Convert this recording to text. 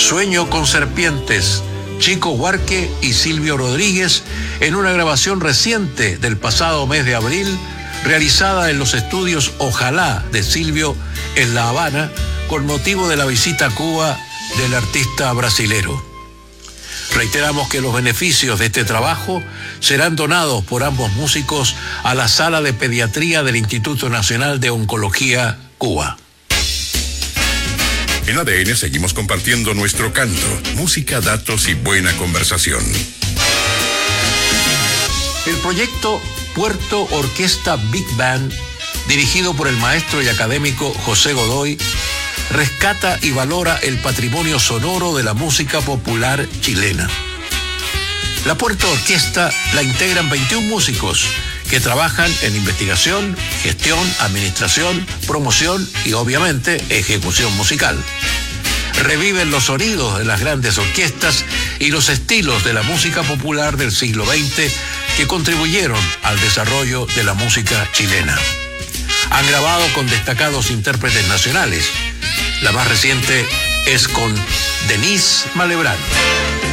Sueño con serpientes, Chico Huarque y Silvio Rodríguez, en una grabación reciente del pasado mes de abril, realizada en los estudios Ojalá de Silvio en La Habana, con motivo de la visita a Cuba del artista brasilero. Reiteramos que los beneficios de este trabajo serán donados por ambos músicos a la Sala de Pediatría del Instituto Nacional de Oncología, Cuba. En ADN seguimos compartiendo nuestro canto, música, datos y buena conversación. El proyecto Puerto Orquesta Big Band, dirigido por el maestro y académico José Godoy, rescata y valora el patrimonio sonoro de la música popular chilena. La Puerto Orquesta la integran 21 músicos que trabajan en investigación, gestión, administración, promoción y obviamente ejecución musical. Reviven los sonidos de las grandes orquestas y los estilos de la música popular del siglo XX que contribuyeron al desarrollo de la música chilena. Han grabado con destacados intérpretes nacionales. La más reciente es con Denise Malebrán.